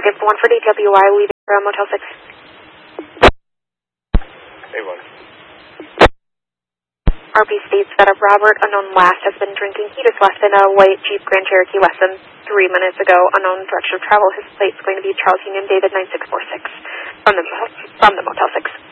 ticket for 1 for DWI, leaving from Motel 6. A1. RP states that a Robert, unknown last, has been drinking. He just left in a white Jeep Grand Cherokee less than 3 minutes ago. Unknown direction of travel. His plate's going to be Charles Union David 9646 from the Motel 6.